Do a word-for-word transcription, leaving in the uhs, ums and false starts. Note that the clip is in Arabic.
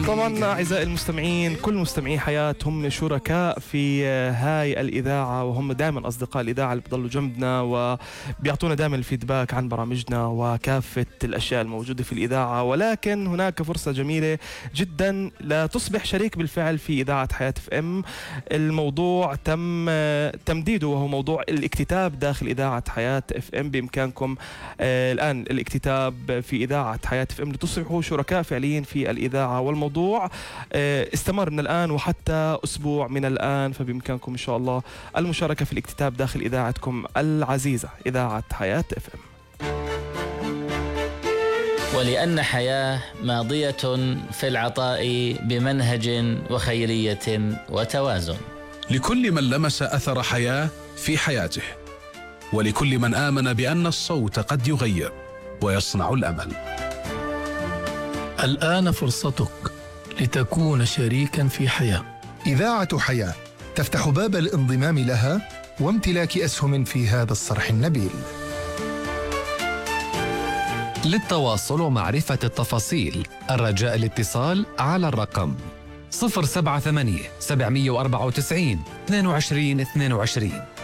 طبعا أعزائي المستمعين، كل مستمعي حياة هم شركاء في هاي الإذاعة، وهم دائما أصدقاء الإذاعة اللي بيضلوا جنبنا وبيعطونا دائما الفيدباك عن برامجنا وكافة الأشياء الموجودة في الإذاعة. ولكن هناك فرصة جميلة جدا لتصبح شريك بالفعل في إذاعة حياة اف ام. الموضوع تم تمديده وهو موضوع الاكتتاب داخل إذاعة حياة اف ام. بإمكانكم آه الآن الاكتتاب في إذاعة حياة اف ام لتصبحوا شركاء فعليين في الإذاعة، والموضوع آه استمر من الآن وحتى أسبوع من الآن، فبإمكانكم إن شاء الله المشاركة في الاكتتاب داخل إذاعتكم العزيزة إذاعة حياة اف ام. ولأن حياة ماضية في العطاء بمنهج وخيرية وتوازن، لكل من لمس أثر حياة في حياته، ولكل من آمن بأن الصوت قد يغير ويصنع الأمل. الآن فرصتك لتكون شريكا في حياة. إذاعة حياة تفتح باب الانضمام لها وامتلاك أسهم في هذا الصرح النبيل. للتواصل ومعرفة التفاصيل الرجاء الاتصال على الرقم صفر سبعة ثمانية سبعمية وأربعة وتسعين اثنين وعشرين اثنين وعشرين.